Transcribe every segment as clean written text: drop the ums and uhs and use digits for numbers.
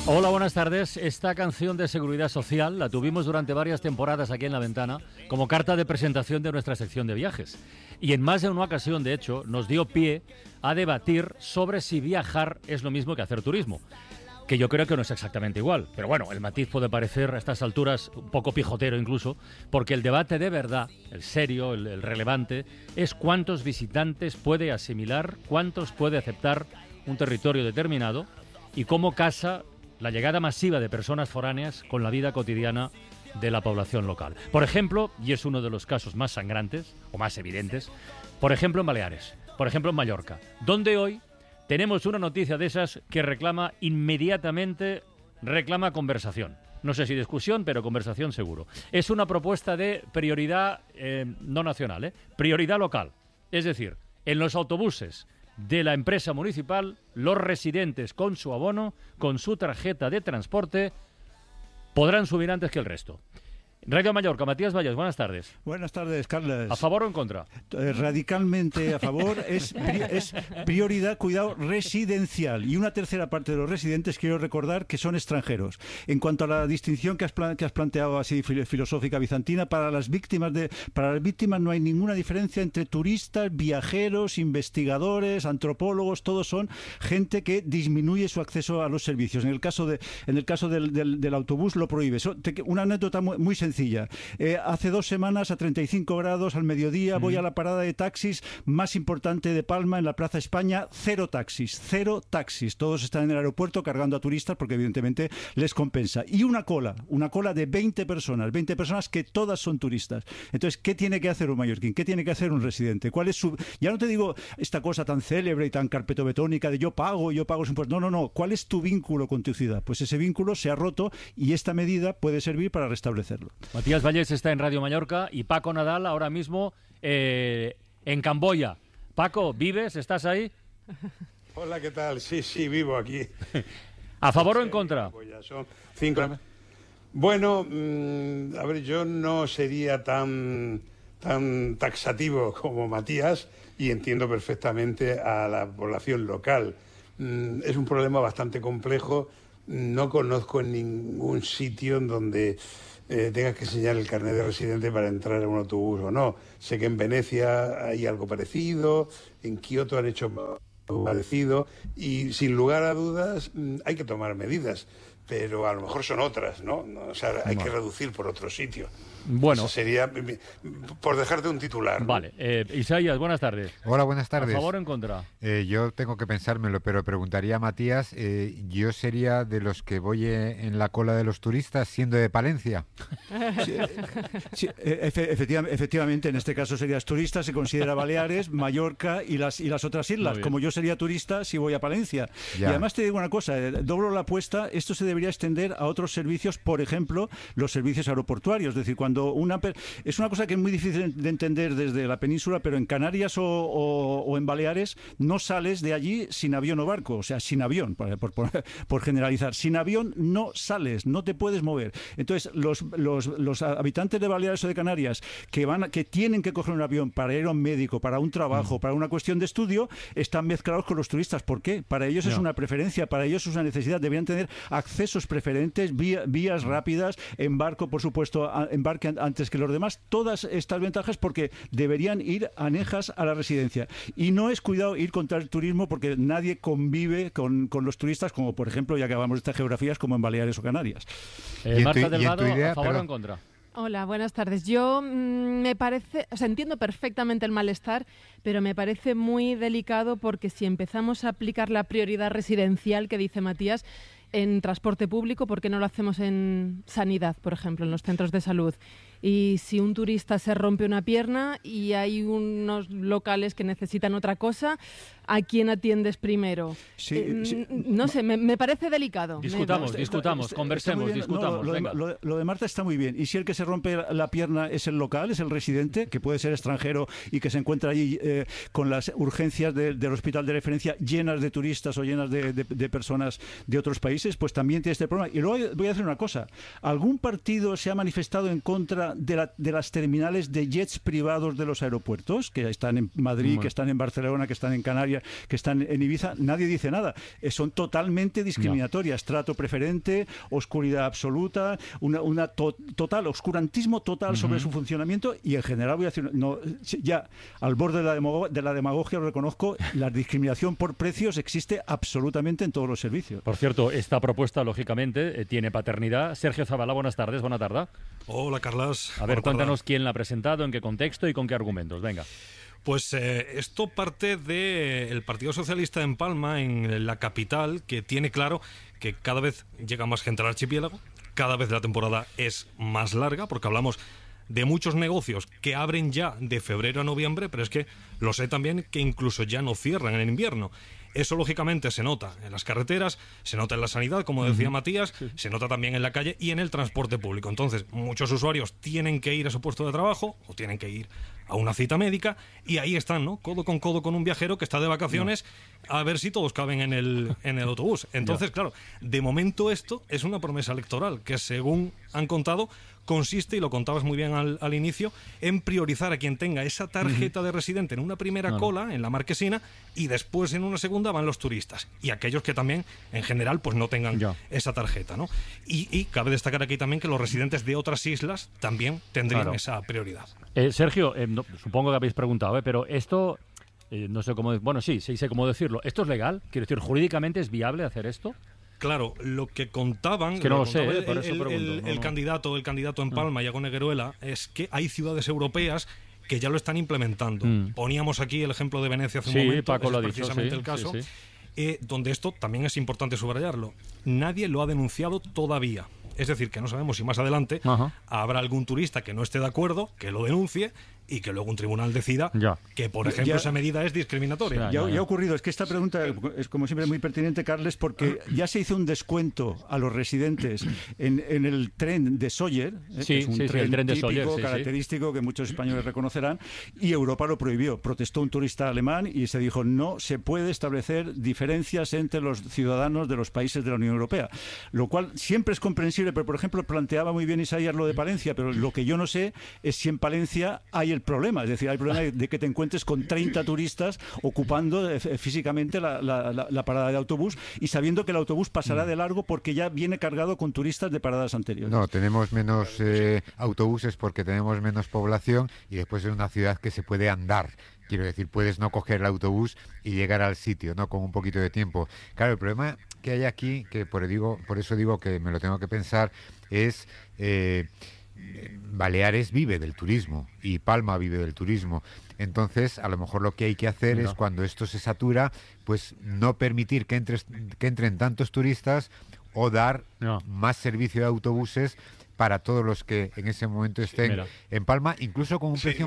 Hola, buenas tardes. Esta canción de Seguridad Social la tuvimos durante varias temporadas aquí en La Ventana como carta de presentación de nuestra sección de viajes. Y en más de una ocasión, de hecho, nos dio pie a debatir sobre si viajar es lo mismo que hacer turismo. Que yo creo que no es exactamente igual. Pero bueno, el matiz puede parecer a estas alturas un poco pijotero incluso, porque el debate de verdad, el serio, el relevante, es cuántos visitantes puede asimilar, cuántos puede aceptar un territorio determinado y cómo casa la llegada masiva de personas foráneas con la vida cotidiana de la población local. Por ejemplo, y es uno de los casos más sangrantes o más evidentes, por ejemplo en Baleares, por ejemplo en Mallorca, donde hoy tenemos una noticia de esas que reclama inmediatamente, reclama conversación. No sé si discusión, pero conversación seguro. Es una propuesta de prioridad no nacional, prioridad local. Es decir, en los autobuses de la empresa municipal, los residentes con su abono, con su tarjeta de transporte, podrán subir antes que el resto. Radio Mallorca, Matías Valles, buenas tardes. Buenas tardes, Carles. ¿A favor o en contra? Radicalmente a favor. Es prioridad, cuidado, residencial. Y una tercera parte de los residentes, quiero recordar que son extranjeros. En cuanto a la distinción que has planteado así filosófica bizantina, para las víctimas no hay ninguna diferencia entre turistas, viajeros, investigadores, antropólogos, todos son gente que disminuye su acceso a los servicios. En el caso del autobús lo prohíbe. Una anécdota muy sencilla. Hace 2 semanas a 35 grados al mediodía voy a la parada de taxis más importante de Palma, en la Plaza España. Cero taxis. Todos están en el aeropuerto cargando a turistas porque evidentemente les compensa. Y una cola de 20 personas que todas son turistas. Entonces, ¿qué tiene que hacer un mallorquín? ¿Qué tiene que hacer un residente? ¿Cuál es su...? Ya no te digo esta cosa tan célebre y tan carpetobetónica de yo pago su impuesto. No. ¿Cuál es tu vínculo con tu ciudad? Pues ese vínculo se ha roto y esta medida puede servir para restablecerlo. Matías Valles está en Radio Mallorca y Paco Nadal ahora mismo en Camboya. Paco, ¿vives? ¿Estás ahí? Hola, ¿qué tal? Sí, vivo aquí. ¿A favor o en contra? Son 5. Bueno, a ver, yo no sería tan taxativo como Matías y entiendo perfectamente a la población local. Es un problema bastante complejo. No conozco en ningún sitio en donde tengas que enseñar el carnet de residente para entrar en un autobús o no. Sé que en Venecia hay algo parecido, en Kioto han hecho algo parecido y sin lugar a dudas hay que tomar medidas, pero a lo mejor son otras, ¿no? O sea, hay que reducir por otro sitio. Bueno. Eso sería por dejarte un titular, ¿no? Vale. Isaías, buenas tardes. Hola, buenas tardes. ¿A favor o en contra? Yo tengo que pensármelo, pero preguntaría a Matías, yo sería de los que voy en la cola de los turistas siendo de Palencia. Sí, efectivamente, en este caso serías turista, se considera Baleares, Mallorca y las otras islas. Como yo sería turista si voy a Palencia. Ya. Y además te digo una cosa, doblo la apuesta, esto se debería extender a otros servicios, por ejemplo, los servicios aeroportuarios. Es decir, cuando es una cosa que es muy difícil de entender desde la península, pero en Canarias o en Baleares no sales de allí sin avión o barco, o sea, sin avión, por generalizar. Sin avión no sales, no te puedes mover. Entonces, los habitantes de Baleares o de Canarias que tienen que coger un avión para ir a un médico, para un trabajo, para una cuestión de estudio, están mezclados con los turistas. ¿Por qué? Para ellos es una preferencia, para ellos es una necesidad. Deberían tener accesos preferentes, vías rápidas, en barco, por supuesto, embarque antes que los demás, todas estas ventajas porque deberían ir anejas a la residencia. Y no es cuidado ir contra el turismo porque nadie convive con los turistas, como por ejemplo, ya que hablamos de estas geografías, como en Baleares o Canarias. Marta Delgado, ¿a favor o en contra? Hola, buenas tardes. Yo me parece, entiendo perfectamente el malestar, pero me parece muy delicado porque si empezamos a aplicar la prioridad residencial que dice Matías en transporte público, ¿por qué no lo hacemos en sanidad, por ejemplo, en los centros de salud? Y si un turista se rompe una pierna y hay unos locales que necesitan otra cosa, ¿a quién atiendes primero? Sí. No sé, me parece delicado. Discutamos, conversemos, discutamos. Lo de Marta está muy bien. ¿Y si el que se rompe la pierna es el local, es el residente, que puede ser extranjero y que se encuentra allí con las urgencias del hospital de referencia llenas de turistas o llenas de personas de otros países? Pues también tiene este problema. Y luego voy a decir una cosa. ¿Algún partido se ha manifestado en contra de las terminales de jets privados de los aeropuertos, que están en Madrid, que están en Barcelona, que están en Canarias, que están en Ibiza? Nadie dice nada. Son totalmente discriminatorias. Trato preferente, oscuridad absoluta, total oscurantismo total sobre su funcionamiento, y en general voy a decir, no, ya al borde de la demagogia, lo reconozco, la discriminación por precios existe absolutamente en todos los servicios. Por cierto, esta propuesta, lógicamente, tiene paternidad. Sergio Zavala, buenas tardes, buena tarde. Hola, Carlas. A ver, cuéntanos quién la ha presentado, en qué contexto y con qué argumentos. Venga. Pues esto parte del Partido Socialista en Palma, en la capital, que tiene claro que cada vez llega más gente al archipiélago, cada vez la temporada es más larga, porque hablamos de muchos negocios que abren ya de febrero a noviembre, pero es que lo sé también que incluso ya no cierran en el invierno. Eso, lógicamente, se nota en las carreteras, se nota en la sanidad, como decía Matías, se nota también en la calle y en el transporte público. Entonces, muchos usuarios tienen que ir a su puesto de trabajo o tienen que ir a una cita médica, y ahí están, ¿no? Codo con un viajero que está de vacaciones, a ver si todos caben en el autobús. Entonces, claro, de momento esto es una promesa electoral que, según han contado, consiste, y lo contabas muy bien al inicio, en priorizar a quien tenga esa tarjeta de residente en una primera cola, en la marquesina, y después en una segunda van los turistas. Y aquellos que también, en general, pues no tengan esa tarjeta, ¿no? Y cabe destacar aquí también que los residentes de otras islas también tendrían esa prioridad. Sergio, supongo que habéis preguntado, pero esto, no sé cómo... Bueno, sí sé cómo decirlo. ¿Esto es legal? Quiero decir, ¿jurídicamente es viable hacer esto? Claro, lo que contaban, es que no lo sé, por eso pregunto. El candidato en Palma, Iago Negueruela, es que hay ciudades europeas que ya lo están implementando. Poníamos aquí el ejemplo de Venecia hace un momento, Paco lo ha dicho, precisamente el caso, donde esto también es importante subrayarlo. Nadie lo ha denunciado todavía. Es decir, que no sabemos si más adelante habrá algún turista que no esté de acuerdo, que lo denuncie, y que luego un tribunal decida que, por ejemplo, esa medida es discriminatoria. Ya ha ocurrido. Es que esta pregunta es, como siempre, muy pertinente, Carles, porque ya se hizo un descuento a los residentes en el tren de Sóller, que es un tren típico, Sóller, característico, que muchos españoles reconocerán, y Europa lo prohibió. Protestó un turista alemán y se dijo, no se puede establecer diferencias entre los ciudadanos de los países de la Unión Europea. Lo cual siempre es comprensible, pero, por ejemplo, planteaba muy bien Isaías lo de Palencia, pero lo que yo no sé es si en Palencia hay el problema, es decir, hay problema de que te encuentres con 30 turistas ocupando físicamente la parada de autobús, y sabiendo que el autobús pasará de largo porque ya viene cargado con turistas de paradas anteriores. No, tenemos menos autobuses porque tenemos menos población, y después es una ciudad que se puede andar. Quiero decir, puedes no coger el autobús y llegar al sitio, ¿no? Con un poquito de tiempo. Claro, el problema que hay aquí, que por eso digo que me lo tengo que pensar, es... Baleares vive del turismo y Palma vive del turismo. Entonces, a lo mejor lo que hay que hacer es, cuando esto se satura, pues no permitir que entren tantos turistas, o dar más servicio de autobuses para todos los que en ese momento estén en Palma, incluso con un precio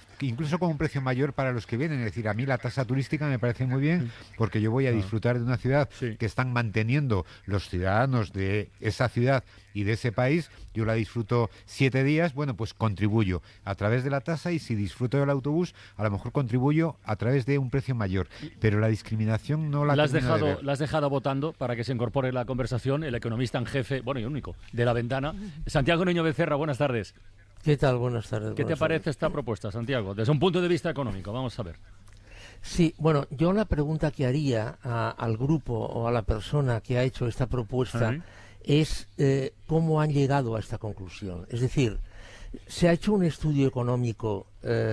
mayor para los que vienen. Es decir, a mí la tasa turística me parece muy bien, porque yo voy a disfrutar de una ciudad que están manteniendo los ciudadanos de esa ciudad y de ese país. Yo la disfruto 7 días, bueno, pues contribuyo a través de la tasa, y si disfruto del autobús, a lo mejor contribuyo a través de un precio mayor. Pero la discriminación no la has dejado votando para que se incorpore la conversación el economista en jefe, bueno, y único, de La Ventana, Santiago Niño Becerra. Buenas tardes. ¿Qué tal? Buenas tardes. ¿Qué te parece esta propuesta, Santiago, desde un punto de vista económico? Vamos a ver. Sí, bueno, yo la pregunta que haría al grupo o a la persona que ha hecho esta propuesta es cómo han llegado a esta conclusión. Es decir, se ha hecho un estudio económico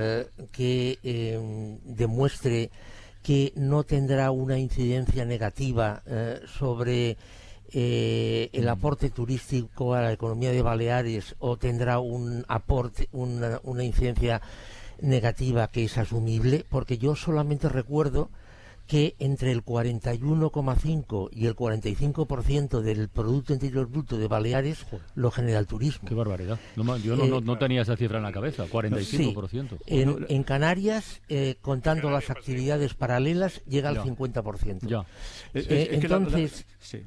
que demuestre que no tendrá una incidencia negativa sobre el aporte turístico a la economía de Baleares, o tendrá un aporte, una incidencia negativa que es asumible, porque yo solamente recuerdo que entre el 41,5 y el 45% del Producto Interior Bruto de Baleares lo genera el turismo. ¡Qué barbaridad! Yo no tenía esa cifra en la cabeza, 45%. Sí. En Canarias, contando las actividades paralelas, llega al 50%. Ya. Entonces...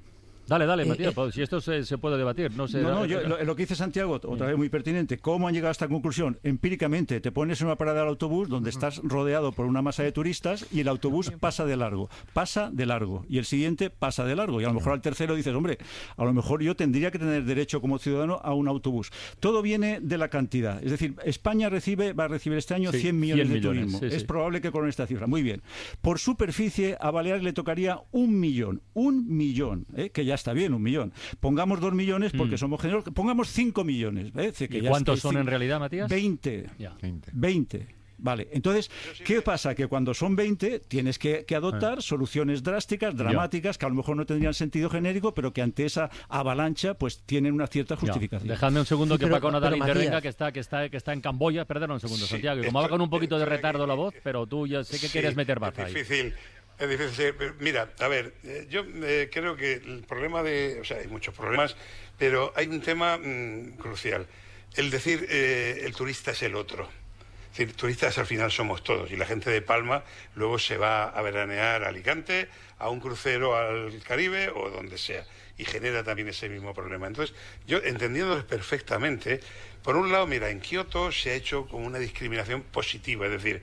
Dale, Matías, si esto se puede debatir. No, lo que dice Santiago, otra vez muy pertinente. ¿Cómo han llegado a esta conclusión? Empíricamente, te pones en una parada del autobús donde estás rodeado por una masa de turistas y el autobús pasa de largo, y el siguiente pasa de largo. Y a lo mejor al tercero dices, hombre, a lo mejor yo tendría que tener derecho como ciudadano a un autobús. Todo viene de la cantidad. Es decir, España va a recibir este año 100 millones de turismo. Es probable que con esta cifra. Muy bien. Por superficie, a Baleares le tocaría 1 millón. 1 millón, que ya está bien, 1 millón. Pongamos 2 millones porque somos generosos. Pongamos 5 millones. ¿Y cuántos son en realidad, Matías? 20. 20. Vale, entonces, ¿qué pasa? Que cuando son 20 tienes que adoptar soluciones drásticas, dramáticas, que a lo mejor no tendrían sentido genérico, pero que ante esa avalancha pues tienen una cierta justificación. Dejadme un segundo que Paco Nadal intervenga, que está en Camboya. Perdón un segundo, Santiago, que como va con un poquito de retardo la voz, pero tú ya sé que quieres meter baza ahí. Es difícil. Mira, a ver, yo creo que el problema hay muchos problemas, pero hay un tema crucial. El decir el turista es el otro. Es decir, turistas al final somos todos, y la gente de Palma luego se va a veranear a Alicante, a un crucero al Caribe o donde sea, y genera también ese mismo problema. Entonces, yo entendiéndoles perfectamente, por un lado, mira, en Kioto se ha hecho como una discriminación positiva, es decir,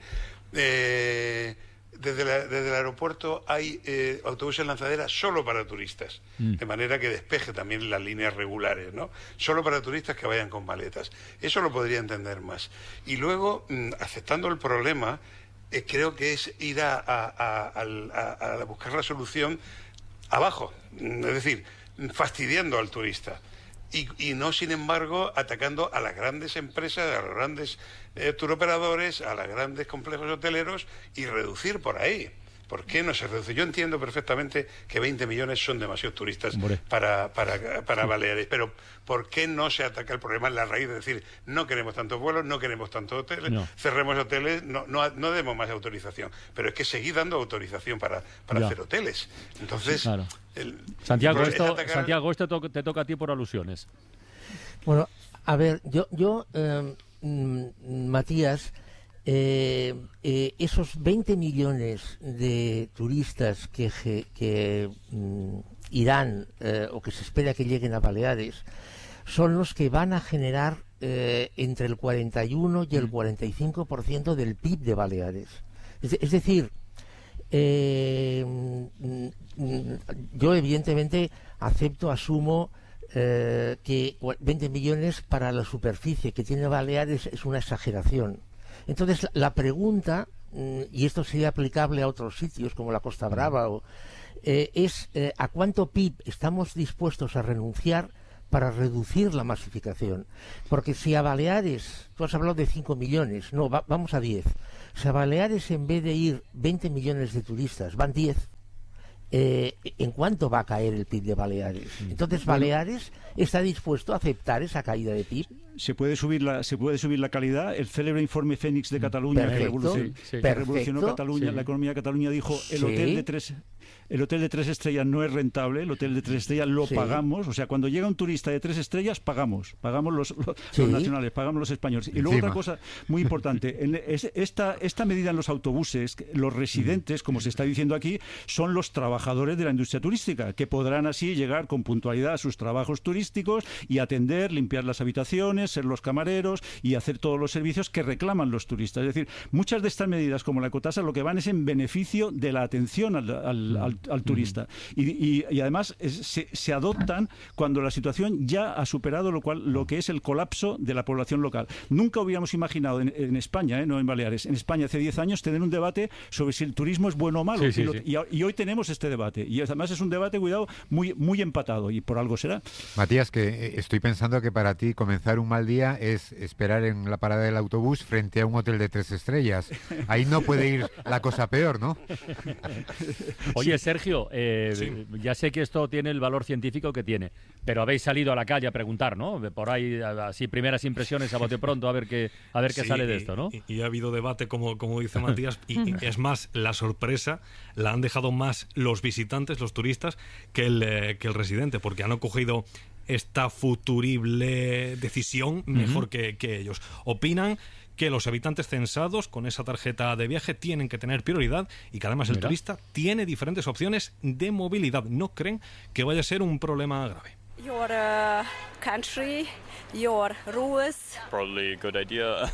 desde el aeropuerto hay autobuses lanzadera solo para turistas, de manera que despeje también las líneas regulares, ¿no? Solo para turistas que vayan con maletas. Eso lo podría entender más. Y luego, aceptando el problema, creo que es ir a buscar la solución abajo, es decir, fastidiando al turista. Y no, sin embargo, atacando a las grandes empresas, a los grandes turoperadores, a los grandes complejos hoteleros, y reducir por ahí. ¿Por qué no se reduce? Yo entiendo perfectamente que 20 millones son demasiados turistas para Baleares, pero ¿por qué no se ataca el problema en la raíz? Es decir, no queremos tantos vuelos, no queremos tantos hoteles, cerremos hoteles, no demos más autorización. Pero es que seguir dando autorización para hacer hoteles. Entonces, claro. Santiago, esto te toca a ti por alusiones. Bueno, a ver, yo Matías, esos 20 millones de turistas que irán o que se espera que lleguen a Baleares son los que van a generar entre el 41 y el 45% del PIB de Baleares. Es decir, yo evidentemente asumo que 20 millones para la superficie que tiene Baleares es una exageración. Entonces, la pregunta, y esto sería aplicable a otros sitios como la Costa Brava, es ¿a cuánto PIB estamos dispuestos a renunciar para reducir la masificación? Porque si a Baleares, tú has hablado de 5 millones, no, vamos a 10. Si a Baleares, en vez de ir 20 millones de turistas, van 10, ¿en cuánto va a caer el PIB de Baleares? Entonces, Baleares está dispuesto a aceptar esa caída de PIB. Se puede subir la calidad. El célebre informe Fénix de Cataluña, que revolucionó Cataluña, la economía de Cataluña, dijo el hotel de 3 estrellas no es rentable, el hotel de 3 estrellas lo pagamos. O sea, cuando llega un turista de 3 estrellas, pagamos los nacionales, pagamos los españoles. Y luego otra cosa muy importante, esta medida en los autobuses, los residentes, como se está diciendo aquí, son los trabajadores de la industria turística, que podrán así llegar con puntualidad a sus trabajos turísticos y atender, limpiar las habitaciones, ser los camareros y hacer todos los servicios que reclaman los turistas. Es decir, muchas de estas medidas, como la ecotasa, lo que van es en beneficio de la atención al turista. Y además se adoptan cuando la situación ya ha superado lo que es el colapso de la población local. Nunca hubiéramos imaginado en España, no en Baleares, en España hace 10 años tener un debate sobre si el turismo es bueno o malo. Y hoy tenemos este debate. Y además es un debate, cuidado, muy, muy empatado, y por algo será. Matías, que estoy pensando que para ti comenzar un mal día es esperar en la parada del autobús frente a un hotel de 3 estrellas. Ahí no puede ir la cosa peor, ¿no? Oye, Sergio, ya sé que esto tiene el valor científico que tiene, pero habéis salido a la calle a preguntar, ¿no? Por ahí, así, primeras impresiones a bote pronto, a ver qué sale de esto, ¿no? Y ha habido debate, como dice Matías, y es más, la sorpresa la han dejado más los visitantes, los turistas, que el residente, porque han cogido esta futurible decisión mejor que ellos. Opinan que los habitantes censados con esa tarjeta de viaje tienen que tener prioridad y que además el turista tiene diferentes opciones de movilidad. No creen que vaya a ser un problema grave. Your country, your rules. Probably a good idea.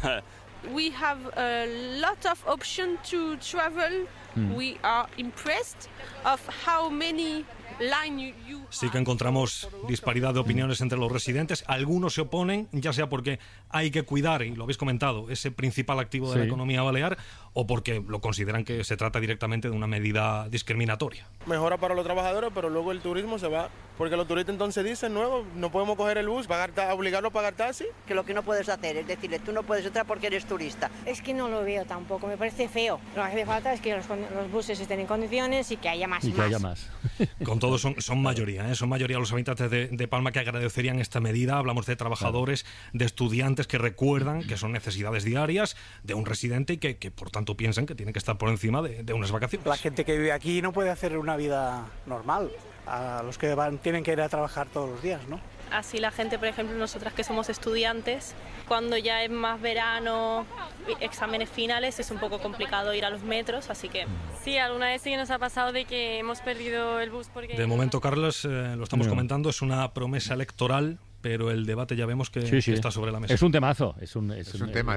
We have a lot of options to travel. We are impressed of how many lines you Sí que encontramos disparidad de opiniones entre los residentes. Algunos se oponen, ya sea porque hay que cuidar, y lo habéis comentado, ese principal activo de la economía balear, o porque lo consideran que se trata directamente de una medida discriminatoria. Mejora para los trabajadores, pero luego el turismo se va. Porque los turistas entonces dicen, no podemos coger el bus, obligarlo a pagar taxi. Que lo que no puedes hacer es decirle, tú no puedes entrar porque eres turista. Es que no lo veo tampoco, me parece feo. Lo que hace falta es que los buses estén en condiciones y que haya más. Y que haya más. Con todo son mayoría, son mayoría los habitantes de Palma que agradecerían esta medida. Hablamos de trabajadores, de estudiantes que recuerdan que son necesidades diarias de un residente y que por tanto piensan que tienen que estar por encima de unas vacaciones. La gente que vive aquí no puede hacer una vida normal. A los que tienen que ir a trabajar todos los días, ¿no? Así la gente, por ejemplo, nosotras que somos estudiantes, cuando ya es más verano, exámenes finales, es un poco complicado ir a los metros, así que... Sí, alguna vez sí que nos ha pasado de que hemos perdido el bus porque... De momento, Carlos, lo estamos comentando, es una promesa electoral, pero el debate ya vemos que está sobre la mesa. Es un temazo. Es un tema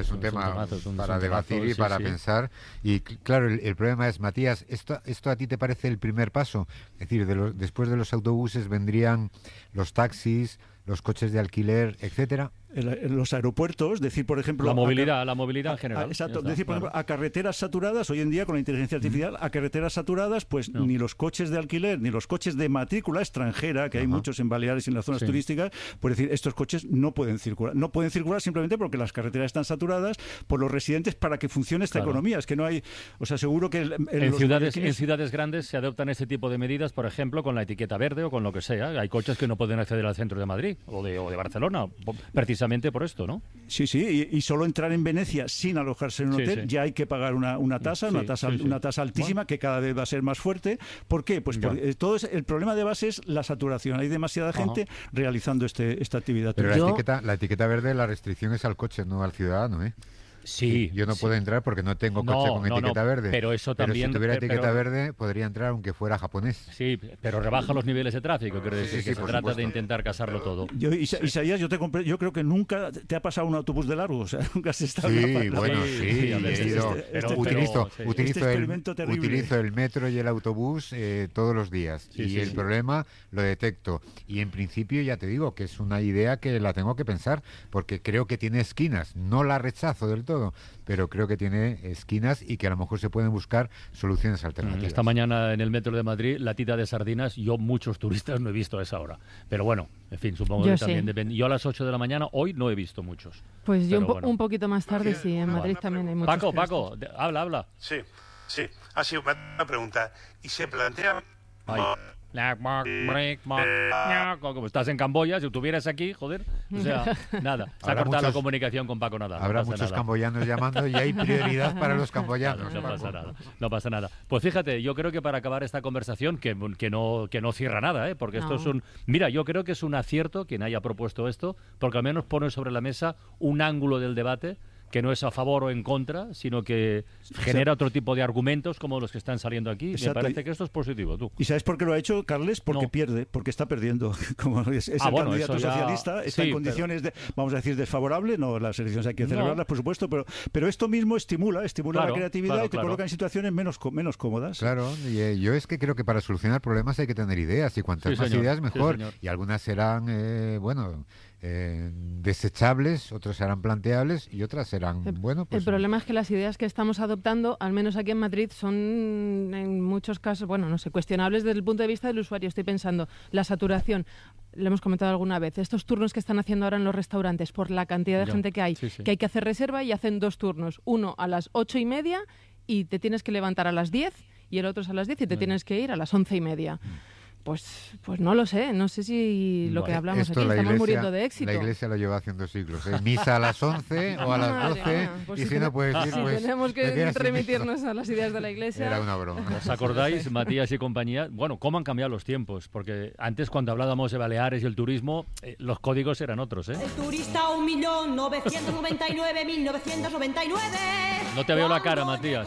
para debatir y para pensar. Y claro, el problema es, Matías, ¿esto a ti te parece el primer paso? Es decir, después de los autobuses vendrían los taxis, los coches de alquiler, etcétera. Los aeropuertos, decir, por ejemplo... La movilidad en general. Exacto, decir, por ejemplo, a carreteras saturadas, hoy en día con la inteligencia artificial, a carreteras saturadas, pues ni los coches de alquiler, ni los coches de matrícula extranjera, que hay muchos en Baleares y en las zonas turísticas, pues decir, estos coches no pueden circular. No pueden circular simplemente porque las carreteras están saturadas por los residentes para que funcione esta economía. Es que no hay... O sea, seguro que... En ciudades grandes se adoptan este tipo de medidas, por ejemplo, con la etiqueta verde o con lo que sea. Hay coches que no pueden acceder al centro de Madrid o de Barcelona, precisamente por esto, ¿no? Sí, y solo entrar en Venecia sin alojarse en un hotel ya hay que pagar una tasa altísima que cada vez va a ser más fuerte. ¿Por qué? Pues porque el problema de base es la saturación. Hay demasiada gente realizando esta actividad. Pero la etiqueta verde, la restricción es al coche, no al ciudadano, ¿eh? Sí, yo no puedo entrar porque no tengo coche con etiqueta verde. Pero eso también. Si tuviera etiqueta verde, podría entrar aunque fuera japonés. Sí, pero rebaja los niveles de tráfico. Quiero decir que se trata de intentar casarlo todo. Isaías, yo creo que nunca te ha pasado un autobús de largo. O sea, nunca has estado utilizo el metro y el autobús todos los días. El problema lo detecto. Y en principio, ya te digo, que es una idea que la tengo que pensar, porque creo que tiene esquinas. No la rechazo del todo, pero creo que tiene esquinas y que a lo mejor se pueden buscar soluciones alternativas. Esta mañana en el metro de Madrid, la tira de sardinas, yo muchos turistas no he visto a esa hora. Pero bueno, en fin, supongo que también depende. Yo a las 8 de la mañana hoy no he visto muchos. Pues yo un poquito más tarde sí, en Madrid también hay muchos. Paco, habla. Sí. Ha sido una pregunta. Y se plantea... Como estás en Camboya, si estuvieras aquí, joder, o sea, nada, se ha cortado la comunicación con Paco Nadal. Habrá muchos camboyanos llamando y hay prioridad para los camboyanos. No pasa nada. Pues fíjate, yo creo que para acabar esta conversación, que no cierra nada, porque esto es Mira, yo creo que es un acierto quien haya propuesto esto, porque al menos pone sobre la mesa un ángulo del debate que no es a favor o en contra, sino que genera otro tipo de argumentos como los que están saliendo aquí. Exacto. Me parece que esto es positivo, tú. ¿Y sabes por qué lo ha hecho, Carles? Porque pierde, porque está perdiendo. Como es el candidato socialista, está en condiciones, vamos a decir, desfavorables. No, las elecciones hay que celebrarlas, por supuesto, pero esto mismo estimula la creatividad y te coloca en situaciones menos cómodas. Claro, y yo es que creo que para solucionar problemas hay que tener ideas, y cuantas más ideas mejor. Y algunas serán, desechables, otras serán planteables y otras serán, el problema es que las ideas que estamos adoptando, al menos aquí en Madrid, son en muchos casos, cuestionables desde el punto de vista del usuario. Estoy pensando, la saturación, lo hemos comentado alguna vez, estos turnos que están haciendo ahora en los restaurantes, por la cantidad de gente que hay, que hay que hacer reserva y hacen 2 turnos, uno a las 8:30 y te tienes que levantar a las 10 y el otro es a las 10 y te tienes que ir a las 11:30. Pues no lo sé, no sé si lo que hablamos aquí, estamos muriendo de éxito. La Iglesia lo lleva haciendo siglos, ¿eh? Misa a las 11 o a las 12, pues y si no puedes ir, pues... tenemos que remitirnos a las ideas de la Iglesia. Era una broma. ¿Os acordáis, Matías y compañía? Bueno, cómo han cambiado los tiempos, porque antes cuando hablábamos de Baleares y el turismo, los códigos eran otros, ¿eh? El turista 1.999.999. No te veo la cara, Matías.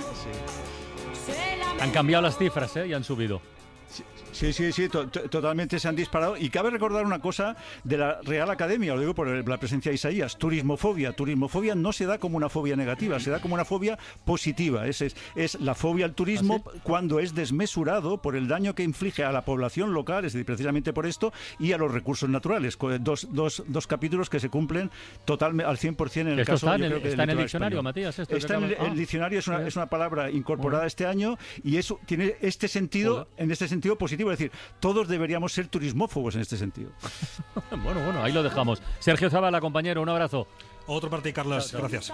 Han cambiado las cifras, ¿eh? Y han subido. Sí, totalmente se han disparado. Y cabe recordar una cosa de la Real Academia, lo digo por la presencia de Isaías: turismofobia. Turismofobia no se da como una fobia negativa, se da como una fobia positiva. Es la fobia al turismo cuando es desmesurado por el daño que inflige a la población local, es decir, precisamente por esto, y a los recursos naturales. Dos capítulos que se cumplen totalmente al 100% en el caso. ¿Está en el diccionario, español. Matías? Está en el diccionario, es una palabra incorporada este año, y eso tiene este sentido, en este sentido positivo. Es decir, todos deberíamos ser turismófobos en este sentitido. Bueno, ahí lo dejamos. Sergio Zabala, compañero, un abrazo. Otro para ti, Carlos. Gracias.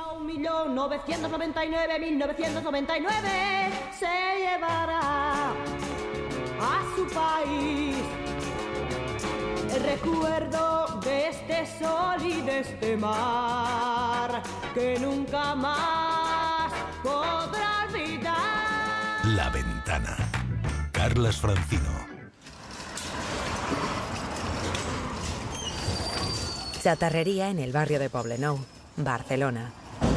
1.999.999 se llevará a su país el recuerdo de este sol y de este mar que nunca más podrá olvidar. La Ventana. Carlas Francino. Chatarrería en el barrio de Poblenou, Barcelona.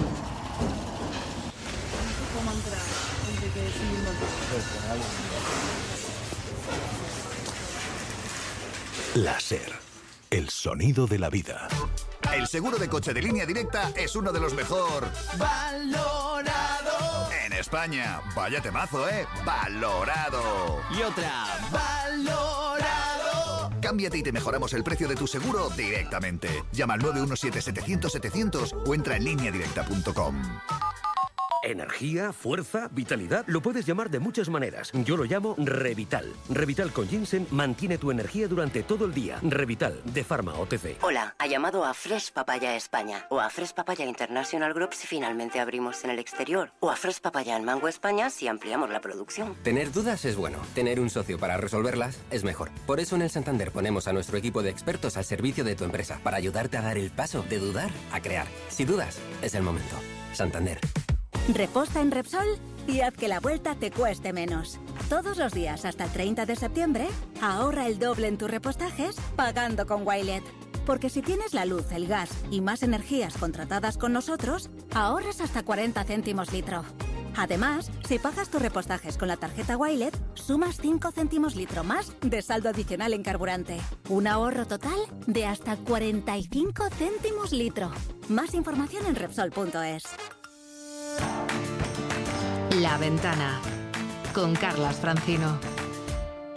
La SER, el sonido de la vida. El seguro de coche de Línea Directa es uno de los mejor valorado en España. Vaya temazo, ¿eh? Valorado. Y otra, valorado. Cámbiate y te mejoramos el precio de tu seguro directamente. Llama al 917-700-700 o entra en lineadirecta.com. Energía, fuerza, vitalidad, lo puedes llamar de muchas maneras. Yo lo llamo Revital. Revital con ginseng mantiene tu energía durante todo el día. Revital, de Pharma OTC. Hola, ha llamado a Fresh Papaya España o a Fresh Papaya International Group si finalmente abrimos en el exterior, o a Fresh Papaya en Mango España si ampliamos la producción. Tener dudas es bueno, tener un socio para resolverlas es mejor. Por eso en el Santander ponemos a nuestro equipo de expertos al servicio de tu empresa para ayudarte a dar el paso de dudar a crear. Si dudas, es el momento. Santander. Reposta en Repsol y haz que la vuelta te cueste menos. Todos los días hasta el 30 de septiembre, ahorra el doble en tus repostajes pagando con Wilet. Porque si tienes la luz, el gas y más energías contratadas con nosotros, ahorras hasta 40 céntimos litro. Además, si pagas tus repostajes con la tarjeta Wilet, sumas 5 céntimos litro más de saldo adicional en carburante. Un ahorro total de hasta 45 céntimos litro. Más información en Repsol.es. La Ventana, con Carlas Francino.